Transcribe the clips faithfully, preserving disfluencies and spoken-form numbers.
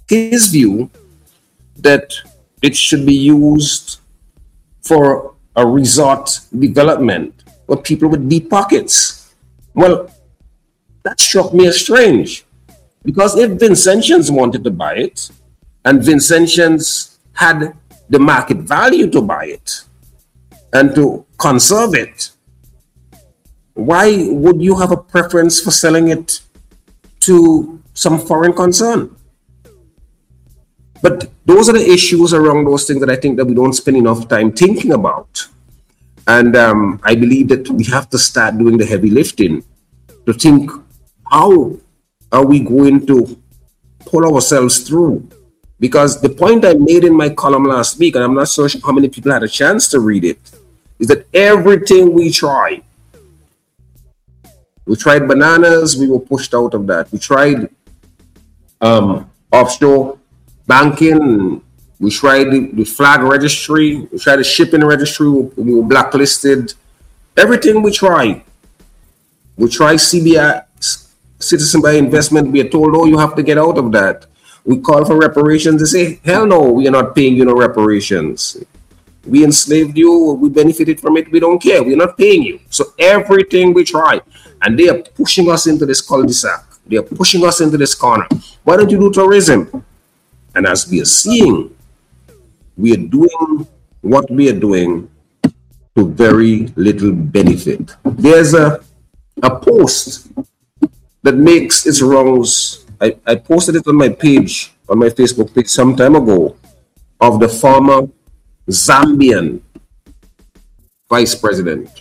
his view that it should be used for a resort development for people with deep pockets. Well, that struck me as strange, because if Vincentians wanted to buy it and Vincentians had the market value to buy it and to conserve it, why would you have a preference for selling it to some foreign concern? But those are the issues around those things that I think that we don't spend enough time thinking about. And um, I believe that we have to start doing the heavy lifting to think, how are we going to pull ourselves through? Because the point I made in my column last week, and I'm not so sure how many people had a chance to read it, is that everything we try, we tried bananas, we were pushed out of that. We tried um, offshore banking, we tried the, the flag registry, we tried the shipping registry, we were blacklisted. Everything we tried. We tried C B I, Citizen by Investment, we are told, oh, you have to get out of that. We call for reparations, they say, hell no, we are not paying you no reparations. We enslaved you, we benefited from it, we don't care, we're not paying you. So everything we try, and they are pushing us into this cul-de-sac. They are pushing us into this corner. Why don't you do tourism? And as we are seeing, we are doing what we are doing to very little benefit. There's a, a post that makes its rounds. I, I posted it on my page, on my Facebook page some time ago, of the former Zambian vice president.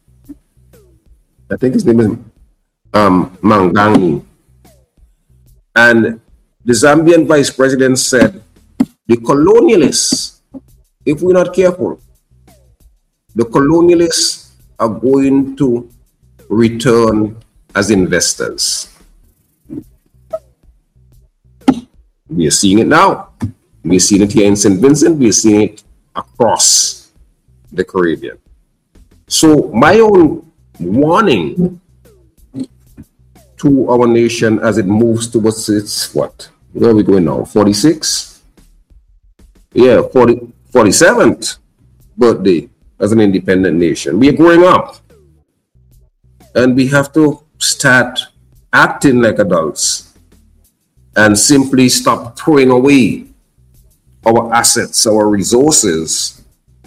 I think his name is um, Mangangi. And the Zambian vice president said, the colonialists, if we're not careful, the colonialists are going to return as investors. We are seeing it now. We are seeing it here in Saint Vincent. We are seeing it across the Caribbean. So my own warning to our nation as it moves towards its, what? Where are we going now? forty-six? Yeah, forty, forty-seventh birthday as an independent nation. We are growing up. And we have to start acting like adults and simply stop throwing away our assets, our resources,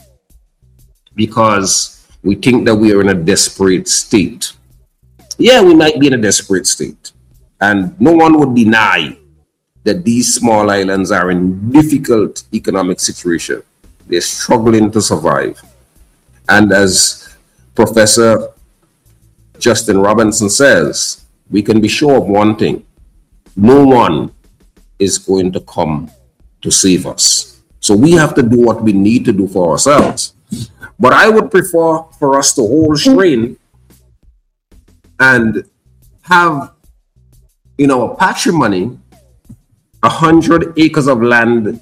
because we think that we are in a desperate state. Yeah, we might be in a desperate state. And no one would deny that these small islands are in difficult economic situation. They're struggling to survive. And as Professor Justin Robinson says, we can be sure of one thing: no one is going to come to save us. So we have to do what we need to do for ourselves. But I would prefer for us to hold strain and have in our patrimony a hundred acres of land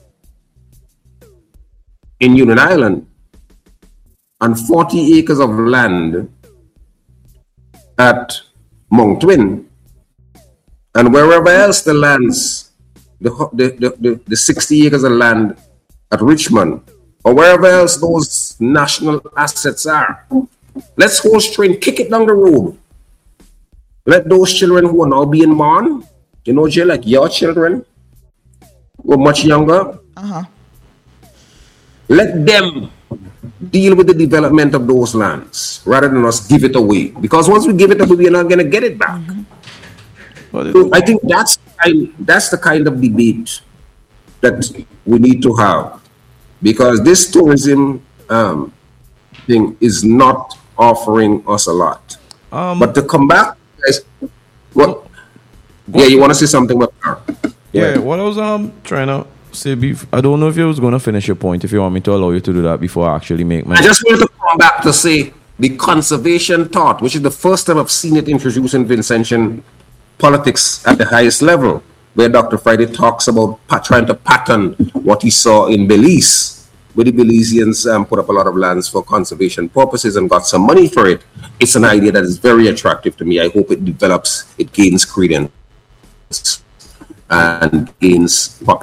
in Union Island and forty acres of land at Mount Twin, and wherever else the lands, the, the, the, the, the sixty acres of land at Richmond, or wherever else those national assets are. Let's hold strain, kick it down the road. Let those children who are now being born, you know, Jay, like your children, who are much younger, uh-huh. let them deal with the development of those lands rather than us give it away. Because once we give it away, we're not going to get it back. Mm-hmm. So I think that's I, that's the kind of debate that we need to have, because this tourism um, thing is not offering us a lot. Um, but to come back, guys, what? what yeah, you want to say something about that? Yeah, yeah, what I was um trying to say, bef- I don't know if you was going to finish your point, if you want me to allow you to do that before I actually make my... I just wanted to come back to say the conservation thought, which is the first time I've seen it introduced in Vincentian politics at the highest level, where Doctor Friday talks about pa- trying to pattern what he saw in Belize, where the Belizeans um, put up a lot of lands for conservation purposes and got some money for it. It's an idea that is very attractive to me. I hope it develops, it gains credence and gains